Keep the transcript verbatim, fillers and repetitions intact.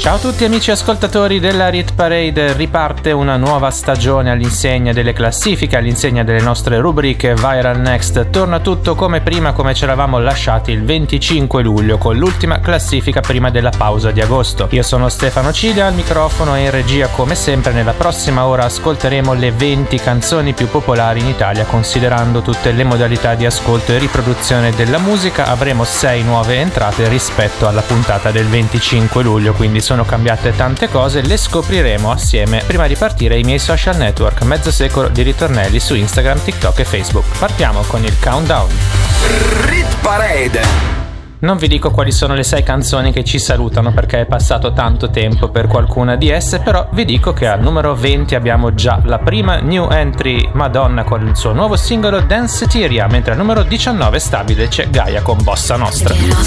Ciao a tutti amici ascoltatori della Hit Parade, riparte una nuova stagione all'insegna delle classifiche, all'insegna delle nostre rubriche Viral Next. Torna tutto come prima, come ci eravamo lasciati il venticinque luglio con l'ultima classifica prima della pausa di agosto. Io sono Stefano Cilia al microfono e in regia come sempre. Nella prossima ora ascolteremo le venti canzoni più popolari in Italia considerando tutte le modalità di ascolto e riproduzione della musica. Avremo sei nuove entrate rispetto alla puntata del venticinque luglio, quindi sono Sono cambiate tante cose, le scopriremo assieme. Prima di partire i miei social network, mezzo secolo di ritornelli su Instagram, TikTok e Facebook. Partiamo con il countdown. Hit Parade. Non vi dico quali sono le sei canzoni che ci salutano perché è passato tanto tempo per qualcuna di esse, però vi dico che al numero venti abbiamo già la prima new entry Madonna con il suo nuovo singolo Danceteria, mentre al numero diciannove stabile c'è Gaia con Bossa Nostra.